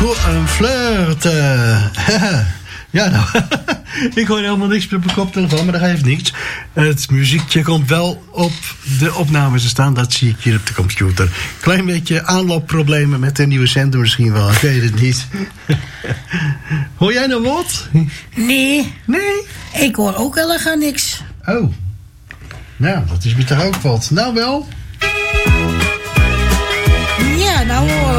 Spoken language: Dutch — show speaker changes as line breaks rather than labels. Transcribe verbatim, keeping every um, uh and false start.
Een flirt. Ja, nou, ik hoor helemaal niks met mijn koptelefoon, maar dat geeft niks. Het muziekje komt wel op de opnames te staan, dat zie ik hier op de computer. Klein beetje aanloopproblemen met de nieuwe zender misschien wel, ik weet het niet. Hoor jij nou wat?
Nee.
Nee?
Ik hoor ook helemaal niks.
Oh. Nou, dat is me toch ook wat. Nou wel?
Ja, nou hoor